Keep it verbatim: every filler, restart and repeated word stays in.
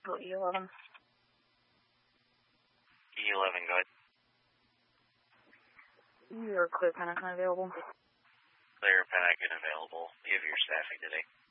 Hospital E eleven. E eleven, go ahead. You're clear Pentagon available. Clear Pentagon available. You have your staffing today.